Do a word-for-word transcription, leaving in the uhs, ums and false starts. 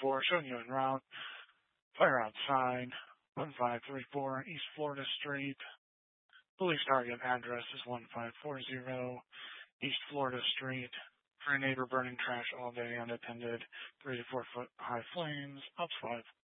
four, showing you en route. Fire outside, one five three four East Florida Street. Police target address is one five four zero East Florida Street. For a neighbor burning trash all day unattended, three to four foot high flames, up five.